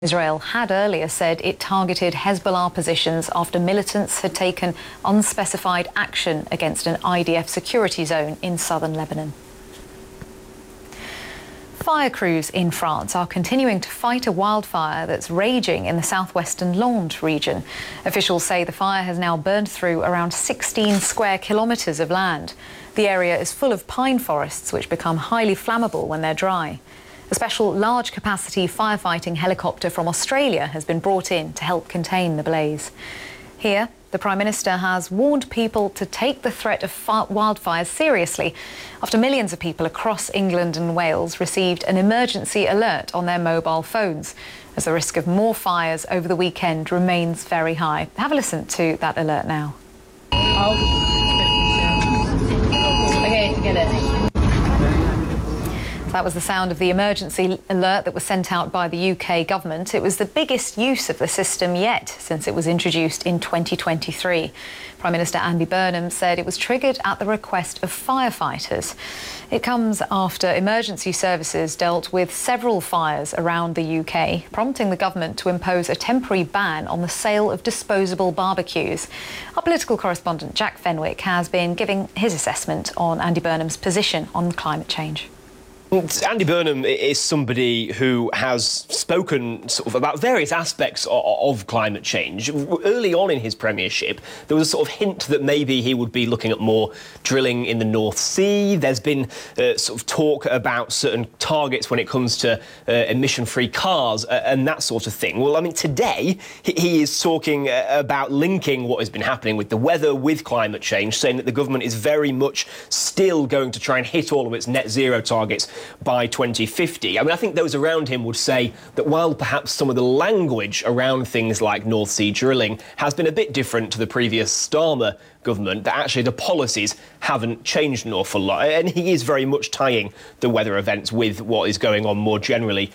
Israel had earlier said it targeted Hezbollah positions after militants had taken unspecified action against an IDF security zone in southern Lebanon. Fire crews in France are continuing to fight a wildfire that's raging in the southwestern Landes region. Officials say the fire has now burned through around 16 square kilometres of land. The area is full of pine forests which become highly flammable when they're dry. A special large-capacity firefighting helicopter from Australia has been brought in to help contain the blaze. Here, the Prime Minister has warned people to take the threat of wildfires seriously after millions of people across England and Wales received an emergency alert on their mobile phones, as the risk of more fires over the weekend remains very high. Have a listen to that alert now. Okay, get it. That was the sound of the emergency alert that was sent out by the UK government. It was the biggest use of the system yet since it was introduced in 2023. Prime Minister Andy Burnham said it was triggered at the request of firefighters. It comes after emergency services dealt with several fires around the UK, prompting the government to impose a temporary ban on the sale of disposable barbecues. Our political correspondent Jack Fenwick has been giving his assessment on Andy Burnham's position on climate change. Andy Burnham is somebody who has spoken sort of about various aspects of climate change. Early on in his premiership, there was a sort of hint that maybe he would be looking at more drilling in the North Sea. There's been sort of talk about certain targets when it comes to emission-free cars and that sort of thing. Well, I mean, today he is talking about linking what has been happening with the weather with climate change, saying that the government is very much still going to try and hit all of its net zero targets by 2050. I mean, I think those around him would say that while perhaps some of the language around things like North Sea drilling has been a bit different to the previous Starmer government, that actually the policies haven't changed an awful lot. And he is very much tying the weather events with what is going on more generally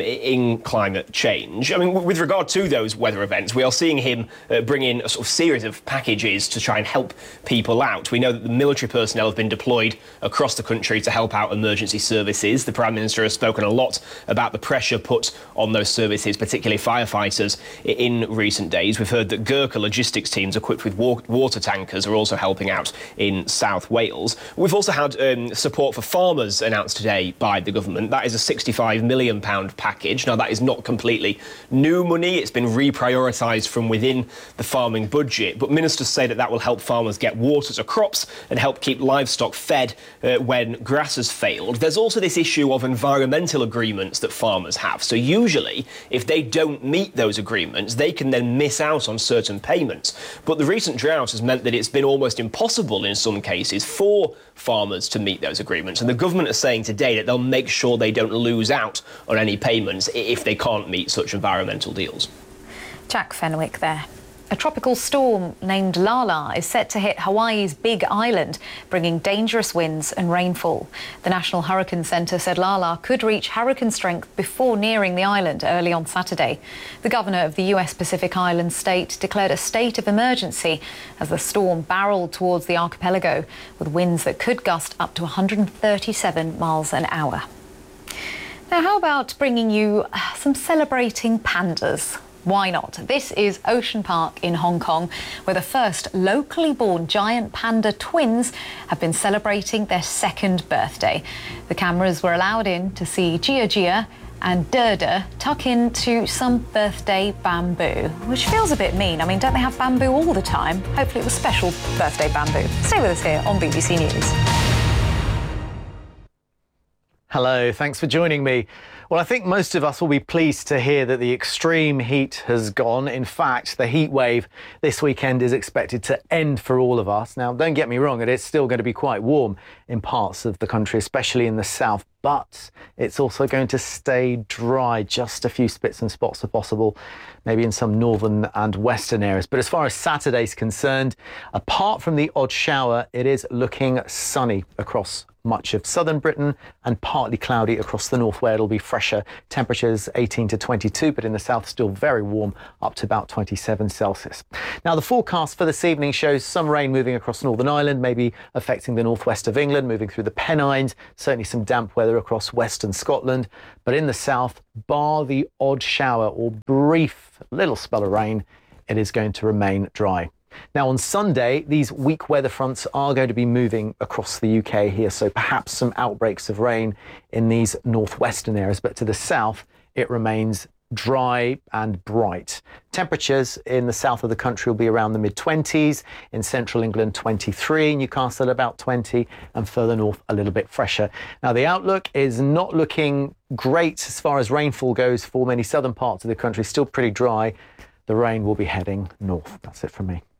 in climate change. I mean, with regard to those weather events, we are seeing him bring in a sort of series of packages to try and help people out. We know that the military personnel have been deployed across the country to help out emergency services. The Prime Minister has spoken a lot about the pressure put on those services, particularly firefighters, in recent days. We've heard that Gurkha logistics teams equipped with water tankers are also helping out in South Wales. We've also had support for farmers announced today by the government. That is a £65 million package. Now, that is not completely new money. It's been reprioritised from within the farming budget. But ministers say that that will help farmers get water to crops and help keep livestock fed when grass has failed. There's also this issue of environmental agreements that farmers have. So usually, if they don't meet those agreements, they can then miss out on certain payments. But the recent drought has meant that it's been almost impossible in some cases for farmers to meet those agreements. And the government is saying today that they'll make sure they don't lose out on any payments if they can't meet such environmental deals. Jack Fenwick there. A tropical storm named Lala is set to hit Hawaii's Big Island, bringing dangerous winds and rainfall. The National Hurricane Centre said Lala could reach hurricane strength before nearing the island early on Saturday. The governor of the US Pacific Island state declared a state of emergency as the storm barreled towards the archipelago, with winds that could gust up to 137 miles an hour. Now, how about bringing you some celebrating pandas? Why not? This is Ocean Park in Hong Kong, where the first locally born giant panda twins have been celebrating their second birthday. The cameras were allowed in to see Gia Gia and Durda tuck into some birthday bamboo, which feels a bit mean. I mean, don't they have bamboo all the time? Hopefully it was special birthday bamboo. Stay with us here on BBC News. Hello, thanks for joining me. Well, I think most of us will be pleased to hear that the extreme heat has gone. In fact, the heat wave this weekend is expected to end for all of us. Now, don't get me wrong, it is still going to be quite warm in parts of the country, especially in the south, but it's also going to stay dry. Just a few spits and spots are possible, maybe in some northern and western areas. But as far as Saturday's concerned, apart from the odd shower, it is looking sunny across much of southern Britain, and partly cloudy across the north where it'll be fresher. Temperatures 18 to 22, but in the south still very warm, up to about 27 Celsius. Now the forecast for this evening shows some rain moving across Northern Ireland, maybe affecting the northwest of England, moving through the Pennines, certainly some damp weather across western Scotland. But in the south, bar the odd shower or brief little spell of rain, it is going to remain dry. Now on Sunday, these weak weather fronts are going to be moving across the UK here, so perhaps some outbreaks of rain in these northwestern areas, but to the south it remains dry and bright. Temperatures in the south of the country will be around the mid-20s, in central England 23, Newcastle about 20, and further north a little bit fresher. Now the outlook is not looking great as far as rainfall goes for many southern parts of the country, still pretty dry. The rain will be heading north. That's it from me.